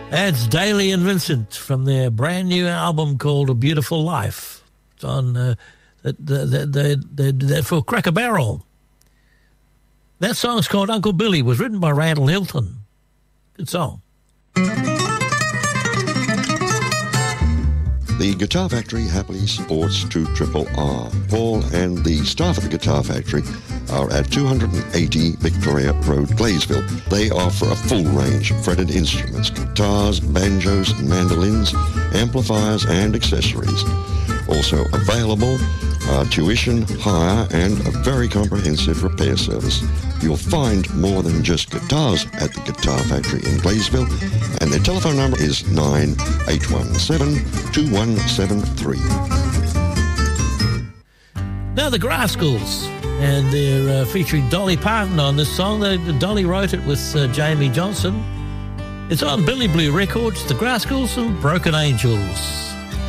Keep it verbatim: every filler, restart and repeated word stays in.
That's Daly and Vincent from their brand new album called A Beautiful Life. It's on uh, the, the, the, the, the, for Cracker Barrel. That song's called Uncle Billy. It was written by Randall Hilton. Good song. The Guitar Factory happily supports two R R. Paul and the staff at the Guitar Factory are at two eighty Victoria Road, Glaysville. They offer a full range of fretted instruments, guitars, banjos, mandolins, amplifiers, and accessories. Also available are tuition, hire, and a very comprehensive repair service. You'll find more than just guitars at the Guitar Factory in Glaysville, and their telephone number is nine eight one seven, two one seven three. Now the Grascals, and they're uh, featuring Dolly Parton on this song. They, Dolly wrote it with uh, Jamie Johnson. It's on Billy Blue Records, the Grascals and Broken Angels.